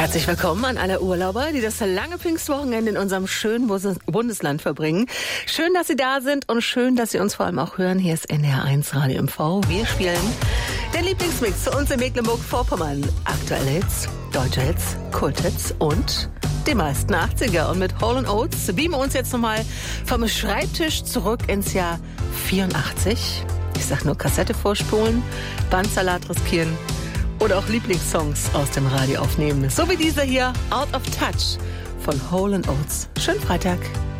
Herzlich willkommen an alle Urlauber, die das lange Pfingstwochenende in unserem schönen Bundesland verbringen. Schön, dass Sie da sind und schön, dass Sie uns vor allem auch hören. Hier ist NDR1 Radio MV. Wir spielen den Lieblingsmix zu uns in Mecklenburg-Vorpommern. Aktuelle Hits, deutsche Hits, Kulthits und die meisten 80er. Und mit Hall & Oates beamen wir uns jetzt nochmal vom Schreibtisch zurück ins Jahr 84. Ich sag nur Kassette vorspulen, Bandsalat riskieren oder auch Lieblingssongs aus dem Radio aufnehmen. So wie dieser hier, Out of Touch von Hall & Oates. Schönen Freitag.